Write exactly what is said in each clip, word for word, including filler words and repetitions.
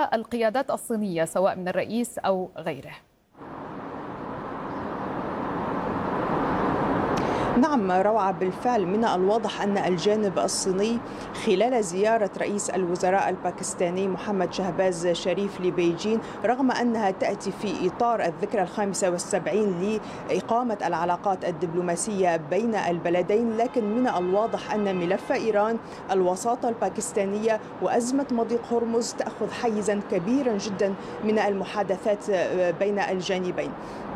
القيادات الصينية سواء من الرئيس أو غيره؟ نعم روعة، بالفعل من الواضح أن الجانب الصيني خلال زيارة رئيس الوزراء الباكستاني محمد شهباز شريف لبيجين، رغم أنها تأتي في إطار الذكرى الخامسة والسبعين لإقامة العلاقات الدبلوماسية بين البلدين، لكن من الواضح أن ملف إيران، الوساطة الباكستانية وأزمة مضيق هرمز تأخذ حيزا كبيرا جدا من المحادثات بين الجانبين.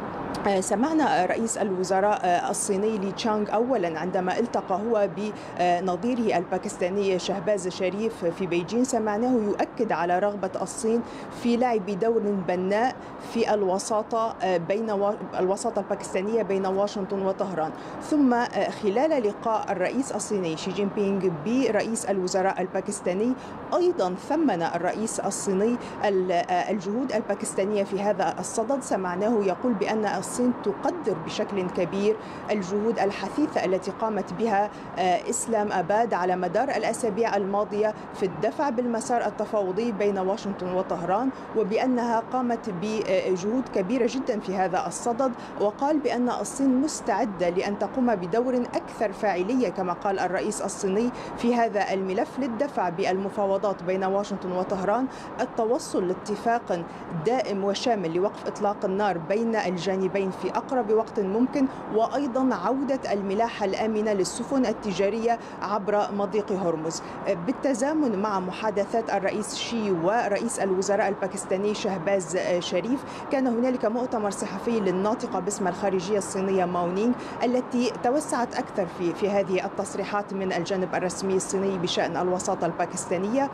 سمعنا رئيس الوزراء الصيني لي تشانغ أولا عندما التقى هو بنظيره الباكستاني شهباز شريف في بيجين، سمعناه يؤكد على رغبة الصين في لعب دور بناء في الوساطة بين الوساطة الباكستانية بين واشنطن وطهران. ثم خلال لقاء الرئيس الصيني شي جين بينغ برئيس الوزراء الباكستاني، أيضا ثمن الرئيس الصيني الجهود الباكستانية في هذا الصدد. سمعناه يقول بأن الصين تقدر بشكل كبير الجهود الحثيثة التي قامت بها إسلام أباد على مدار الأسابيع الماضية في الدفع بالمسار التفاوضي بين واشنطن وطهران، وبأنها قامت بجهود كبيرة جدا في هذا الصدد. وقال بأن الصين مستعدة لأن تقوم بدور أكثر فاعلية كما قال الرئيس الصيني في هذا الملف للدفع بالمفاوضات بين واشنطن وطهران، التوصل لاتفاق دائم وشامل لوقف إطلاق النار بين الجانبين في أقرب وقت ممكن، وأيضا عودة الملاحة الآمنة للسفن التجارية عبر مضيق هرمز. بالتزامن مع محادثات الرئيس شي ورئيس الوزراء الباكستاني شهباز شريف، كان هنالك مؤتمر صحفي للناطقة باسم الخارجية الصينية ماو نينغ التي توسعت أكثر في في هذه التصريحات من الجانب الرسمي الصيني بشأن الوساطة الباكستانية،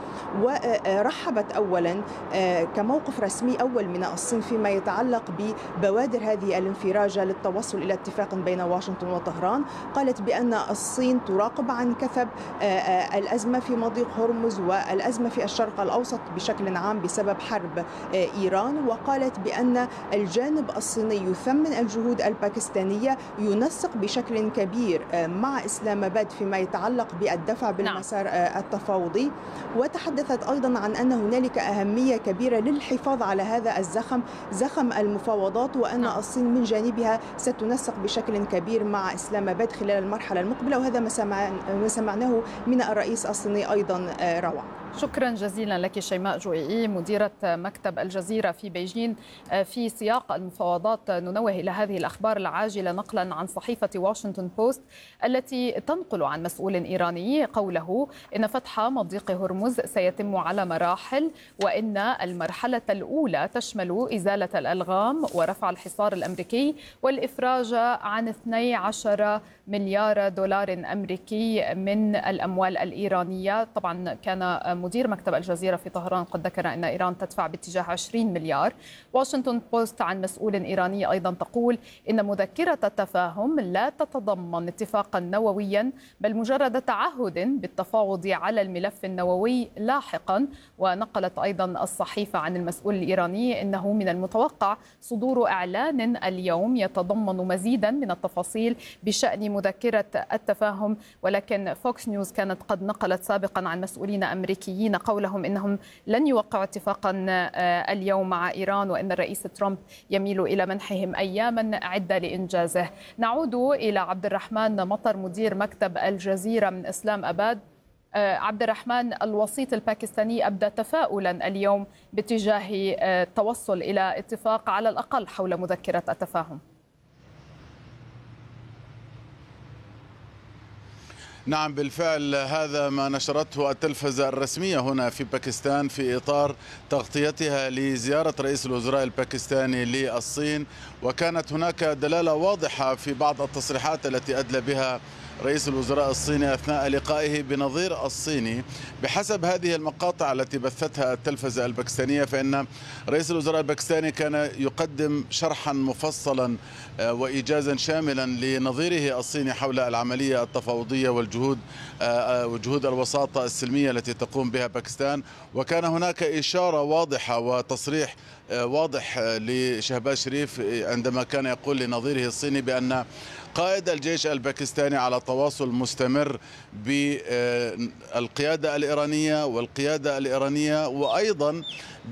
ورحبت أولا كموقف رسمي أول من الصين فيما يتعلق ببوادر هذه الانفراجة للتوصل إلى اتفاق بين واشنطن وطهران. قالت بأن الصين تراقب عن كثب الأزمة في مضيق هرمز والأزمة في الشرق الأوسط بشكل عام بسبب حرب إيران، وقالت بأن الجانب الصيني يثمن الجهود الباكستانية، ينسق بشكل كبير مع إسلام آباد فيما يتعلق بالدفع بالمسار التفاوضي. وتحدثت أيضا عن أن هنالك أهمية كبيرة للحفاظ على هذا الزخم، زخم المفاوضات، وأن الصين من جانبها ستنسق بشكل كبير مع إسلام آباد خلال المرحلة المقبلة. وهذا ما سمعناه من الرئيس الصيني أيضا. روعة، شكرا جزيلا لك شيماء جويعي مديرة مكتب الجزيرة في بيجين. في سياق المفاوضات ننوه إلى هذه الأخبار العاجلة نقلا عن صحيفة واشنطن بوست التي تنقل عن مسؤول إيراني قوله إن فتح مضيق هرمز سيتم على مراحل، وإن المرحلة الأولى تشمل إزالة الألغام ورفع الحصار الأمريكي والإفراج عن اثني عشر مليار دولار أمريكي من الأموال الإيرانية. طبعا كان مدير مكتب الجزيرة في طهران قد ذكر أن إيران تدفع باتجاه عشرين مليار. واشنطن بوست عن مسؤول إيراني أيضا تقول إن مذكرة التفاهم لا تتضمن اتفاقا نوويا، بل مجرد تعهد بالتفاوض على الملف النووي لاحقا. ونقلت أيضا الصحيفة عن المسؤول الإيراني إنه من المتوقع صدور إعلان اليوم يتضمن مزيدا من التفاصيل بشأن مذكرة التفاهم. ولكن فوكس نيوز كانت قد نقلت سابقا عن مسؤولين أمريكيين قولهم إنهم لن يوقعوا اتفاقا اليوم مع إيران، وإن الرئيس ترامب يميل إلى منحهم أياما عدة لإنجازه. نعود إلى عبد الرحمن مطر مدير مكتب الجزيرة من إسلام أباد. عبد الرحمن، الوسيط الباكستاني أبدى تفاؤلا اليوم باتجاه التوصل إلى اتفاق على الأقل حول مذكرة التفاهم. نعم بالفعل، هذا ما نشرته التلفزة الرسمية هنا في باكستان في إطار تغطيتها لزيارة رئيس الوزراء الباكستاني للصين. وكانت هناك دلالة واضحة في بعض التصريحات التي أدلى بها رئيس الوزراء الصيني أثناء لقائه بنظير الصيني. بحسب هذه المقاطع التي بثتها التلفزة الباكستانية، فإن رئيس الوزراء الباكستاني كان يقدم شرحا مفصلا وإيجازا شاملا لنظيره الصيني حول العملية التفاوضية والجهود وجهود الوساطة السلمية التي تقوم بها باكستان. وكان هناك إشارة واضحة وتصريح واضح لشهباز شريف عندما كان يقول لنظيره الصيني بأن قائد الجيش الباكستاني على تواصل مستمر بالقيادة الإيرانية والقيادة الإيرانية وأيضا